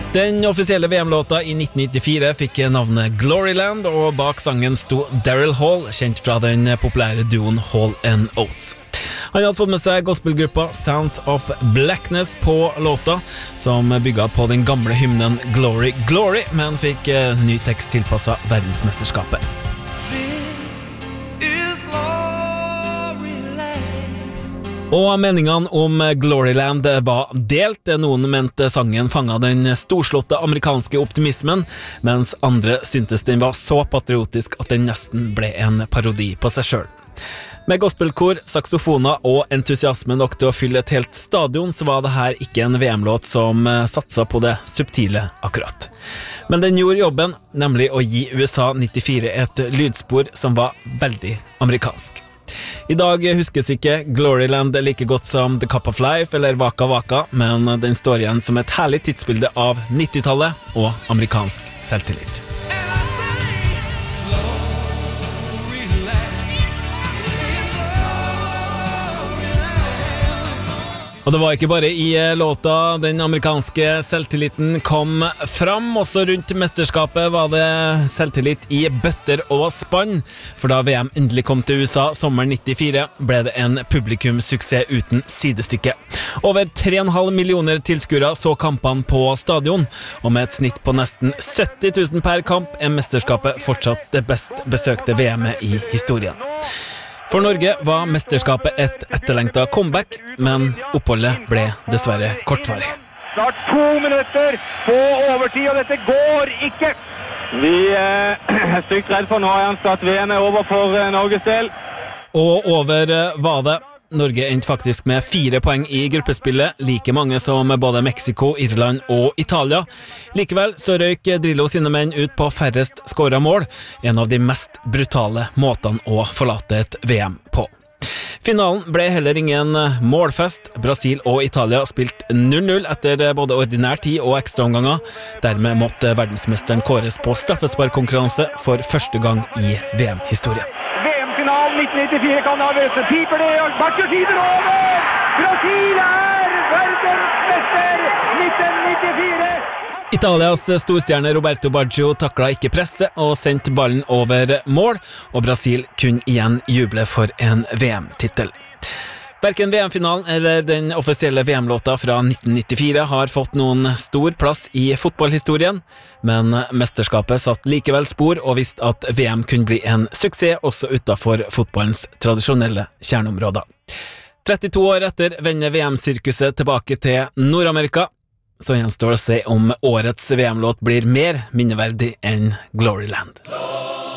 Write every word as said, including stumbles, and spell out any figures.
Den offisielle V M-låta i nitten nittifire fikk navnet Gloryland, og bak sangen sto Daryl Hall, kjent fra den populære duoen Hall and Oates. Han hadde fått med seg gospelgruppa Sounds of Blackness på låta, som bygget på den gamle hymnen Glory, Glory, men fikk ny tekst tilpasset verdensmesterskapet. Og meningene om Gloryland var delt. Noen mente sangen fanget den storslåtte amerikanske optimismen, mens andre syntes den var så patriotisk at den nesten ble en parodi på seg selv. Med gospelkor, saksofoner og entusiasme nok til å fylle et helt stadion, så var det her ikke en V M-låt som satset på det subtile akkurat. Men den gjorde jobben, nemlig å gi U S A nittifire et lydspor som var veldig amerikansk. I dag huskes ikke Gloryland like godt som The Cup of Life eller Waka Waka, men den står igjen som et herlig tidsbilde av nittitallet og amerikansk selvtillit. Og det var ikke bare i låta den amerikanske selvtilliten kom fram, også rundt mesterskapet var det selvtillit i bøtter og spann, for da V M endelig kom til U S A sommeren nittifire, ble det en publikumssuksess uten sidestykke. Over tre komma fem millioner tilskuere så kampene på stadion, og med et snitt på nesten sytti tusen per kamp er mesterskapet fortsatt det best besøkte V M-et i historien. For Norge var mesterskapet et etterlengtet comeback, men oppholdet ble dessverre kortvarig. Snart to minutter på overtid, og dette går ikke. Vi eh, er stygt redd for nå at V M er over for eh, Norges del. Og over var det. Norge endte faktisk med fire poeng i gruppespillet, like mange som både Mexico, Irland og Italia. Likevel så røyk Drillo sine menn ut på færrest skåret mål, en av de mest brutale måtene å forlate et V M på. Finalen ble heller ingen målfest. Brasil og Italia spilte null null etter både ordinær tid og ekstraomganger. Dermed måtte verdensmesteren kåres på straffesparkkonkurranse for første gang i V M-historien. nitten nittifire kan avgjøre, piper det, og bakketiden over! Brasil er verdensmester nitten nittifire! Italias storstjerne Roberto Baggio taklet ikke presse og sendte ballen over mål, og Brasil kunne igjen juble for en V M-titel. Hverken V M-finalen eller den offisielle V M-låta fra nitten nittifire har fått noen stor plass i fotballhistorien, men mesterskapet satt likevel spor og visste at V M kunne bli en suksess også utenfor fotballens tradisjonelle kjerneområder. trettito år etter vender V M-sirkuset tilbake til Nord-Amerika, så gjenstår det å se om årets V M-låt blir mer minneverdig enn Gloryland.